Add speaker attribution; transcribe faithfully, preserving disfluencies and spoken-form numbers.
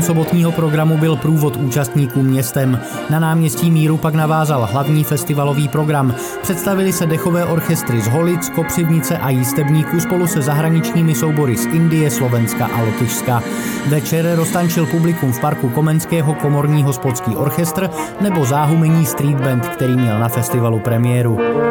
Speaker 1: sobotního programu byl průvod účastníků městem. Na náměstí Míru pak navázal hlavní festivalový program. Představili se dechové orchestry z Holic, Kopřivnice a Jistebníků spolu se zahraničními soubory z Indie, Slovenska a Lotyšska. Večer roztančil publikum v parku Komenského komorní hospodský orchestr nebo záhumení street band, který měl na festivalu premiéru.